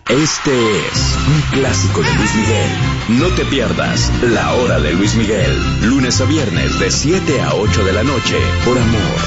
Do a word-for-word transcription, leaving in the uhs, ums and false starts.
Este es un clásico de Luis Miguel. No te pierdas La Hora de Luis Miguel, lunes a viernes de siete a ocho de la noche, por Amor